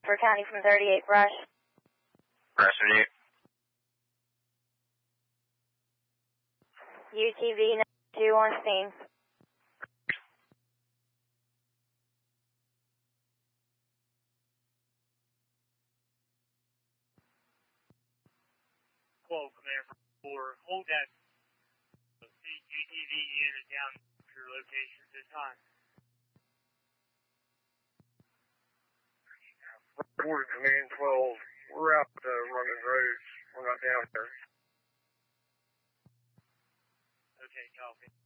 for County from 38 Brush. Pursuit. UTV 2 on scene. Command for 4. Hold that UTV unit down to your location at this time. Report Command 12. We're out running roads. We're not down there. Okay, copy.